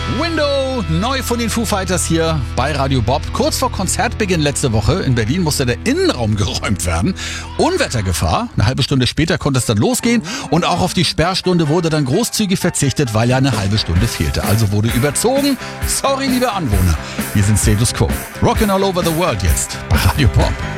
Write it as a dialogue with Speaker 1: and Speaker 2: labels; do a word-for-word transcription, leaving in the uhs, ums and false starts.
Speaker 1: Window, neu von den Foo Fighters hier bei Radio Bob. Kurz vor Konzertbeginn letzte Woche in Berlin musste der Innenraum geräumt werden. Unwettergefahr. Eine halbe Stunde später konnte es dann losgehen. Und auch auf die Sperrstunde wurde dann großzügig verzichtet, weil ja eine halbe Stunde fehlte. Also wurde überzogen. Sorry, liebe Anwohner. Wir sind Status Quo. Rockin' all over the world jetzt bei Radio Bob.